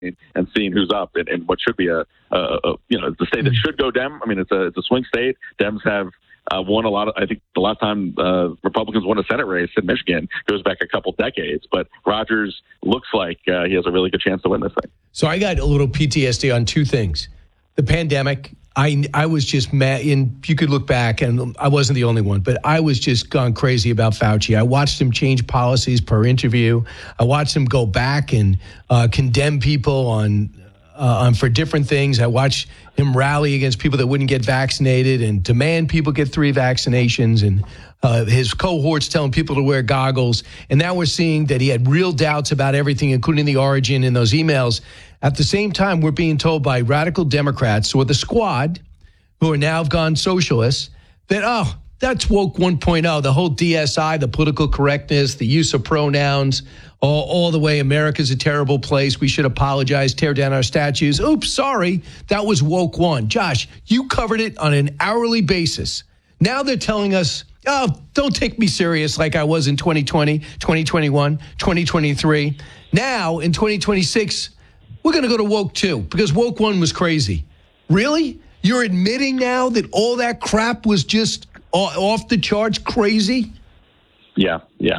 and seeing who's up in what should be it's the state that should go Dem. I mean, it's a swing state. Dems have won a lot of. I think the last time Republicans won a Senate race in Michigan goes back a couple decades. But Rogers looks like he has a really good chance to win this thing. So I got a little PTSD on two things: the pandemic. I was just mad, and you could look back, and I wasn't the only one, but I was just gone crazy about Fauci. I watched him change policies per interview. I watched him go back and condemn people on for different things. I watched him rally against people that wouldn't get vaccinated and demand people get 3 vaccinations, and his cohorts telling people to wear goggles. And now we're seeing that he had real doubts about everything, including the origin in those emails. At the same time, we're being told by radical Democrats or the squad, who are now have gone socialists, that, that's woke 1.0, the whole DSI, the political correctness, the use of pronouns, all the way America's a terrible place. We should apologize, tear down our statues. Oops, sorry. That was woke 1. Josh, you covered it on an hourly basis. Now they're telling us, don't take me serious like I was in 2020, 2021, 2023. Now, in 2026, we're going to go to woke 2 because woke 1 was crazy. Really? You're admitting now that all that crap was just off the charts crazy? Yeah.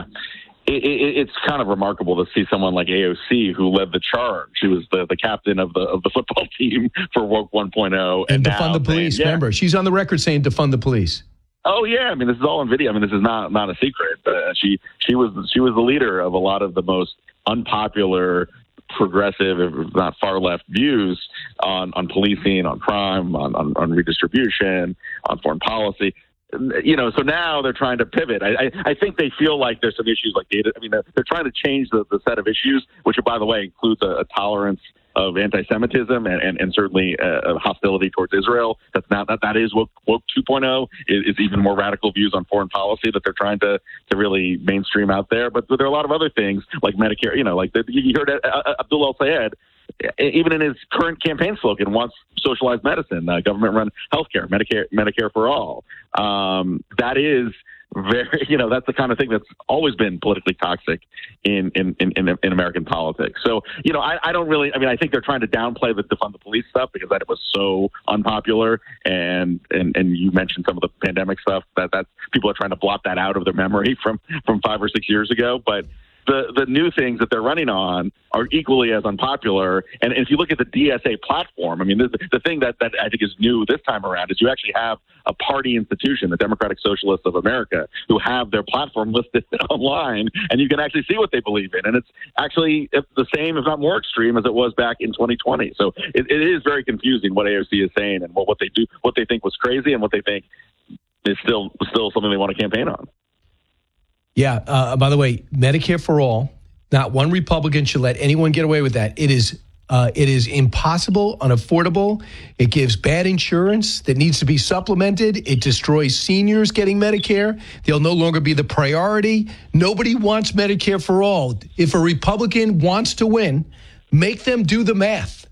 It's kind of remarkable to see someone like AOC, who led the charge. She was the captain of the football team for woke 1.0. And defund the police, remember. She's on the record saying defund the police. Oh, yeah. I mean, this is all on video. I mean, this is not a secret. She was the leader of a lot of the most unpopular, progressive, if not far left views on policing, on crime, on redistribution, on foreign policy. So now they're trying to pivot. I think they feel like there's some issues like data. I mean, they're trying to change the set of issues, which, by the way, includes a tolerance of anti-Semitism and certainly hostility towards Israel. That is woke 2.0 is even more radical views on foreign policy that they're trying to really mainstream out there. But there are a lot of other things like Medicare. You heard Abdul El-Sayed, even in his current campaign slogan, wants socialized medicine, government-run healthcare, Medicare for all. That is very, that's the kind of thing that's always been politically toxic in American politics. So, I don't really, I think they're trying to downplay the defund the police stuff because that it was so unpopular. And you mentioned some of the pandemic stuff that people are trying to blot that out of their memory from 5 or 6 years ago. But the new things that they're running on are equally as unpopular. And if you look at the DSA platform, I mean, the thing that I think is new this time around is you actually have a party institution, the Democratic Socialists of America, who have their platform listed online, and you can actually see what they believe in. And it's actually the same, if not more extreme, as it was back in 2020. So it is very confusing what AOC is saying and what they do, what they think was crazy and what they think is still something they want to campaign on. Yeah. By the way, Medicare for all, not one Republican should let anyone get away with that. It is impossible, unaffordable. It gives bad insurance that needs to be supplemented. It destroys seniors getting Medicare. They'll no longer be the priority. Nobody wants Medicare for all. If a Republican wants to win, make them do the math.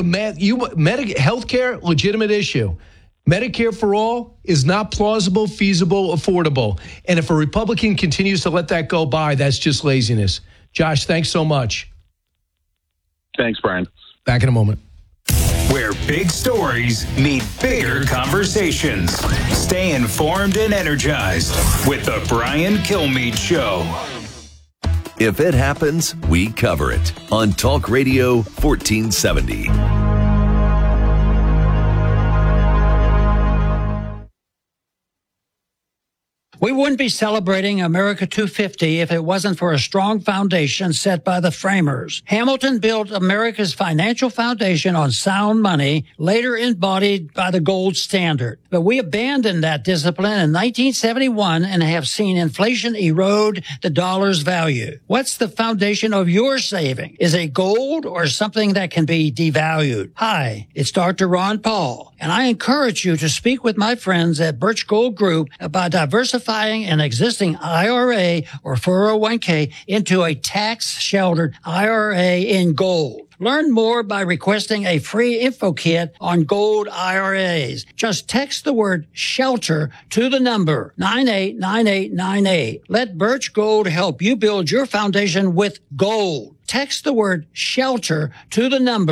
Healthcare, legitimate issue. Medicare for all is not plausible, feasible, affordable. And if a Republican continues to let that go by, that's just laziness. Josh, thanks so much. Thanks, Brian. Back in a moment. Where big stories meet bigger conversations. Stay informed and energized with the Brian Kilmeade Show. If it happens, we cover it on Talk Radio 1470. We wouldn't be celebrating America 250 if it wasn't for a strong foundation set by the framers. Hamilton built America's financial foundation on sound money, later embodied by the gold standard. But we abandoned that discipline in 1971 and have seen inflation erode the dollar's value. What's the foundation of your saving? Is it gold or something that can be devalued? Hi, it's Dr. Ron Paul, and I encourage you to speak with my friends at Birch Gold Group about diversifying an existing IRA or 401k into a tax-sheltered IRA in gold. Learn more by requesting a free info kit on gold IRAs. Just text the word shelter to the number 989898. Let Birch Gold help you build your foundation with gold. Text the word shelter to the number